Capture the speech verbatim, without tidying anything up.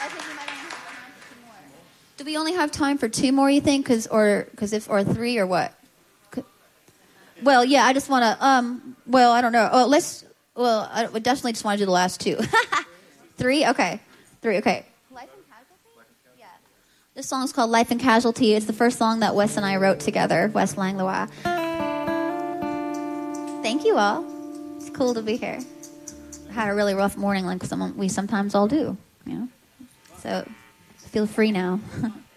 think we might only have time for two more. Do we only have time for two more, you think? Cause, or, cause if, or three, or what? Well, yeah, I just want to, um, well, I don't know. Oh, let's, well, I would definitely just want to do the last two. Three? Okay. Three, okay. Life and Casualty? Yeah. This song's called Life and Casualty. It's the first song that Wes and I wrote together, Wes Langlois. Thank you all. It's cool to be here. I had a really rough morning like some, we sometimes all do, you know? So, feel free now.